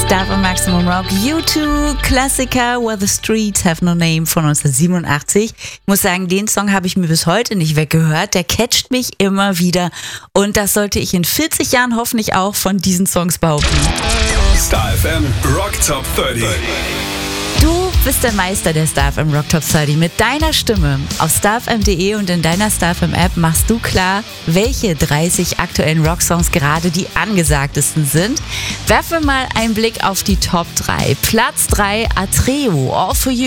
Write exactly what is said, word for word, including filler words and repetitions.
Star FM Maximum Rock, U zwei, Klassiker, Where the Streets Have No Name von neunzehnhundertsiebenundachtzig. Ich muss sagen, den Song habe ich mir bis heute nicht weggehört. Der catcht mich immer wieder und das sollte ich in vierzig Jahren hoffentlich auch von diesen Songs behaupten. Star F M Rock Top dreißig. Du bist der Meister der Star F M Rock Top dreißig. Mit deiner Stimme auf starfm punkt de und in deiner Star F M App machst du klar, welche dreißig aktuellen Rocksongs gerade die angesagtesten sind. Werfen wir mal einen Blick auf die Top drei. Platz drei, Atreo, All For You.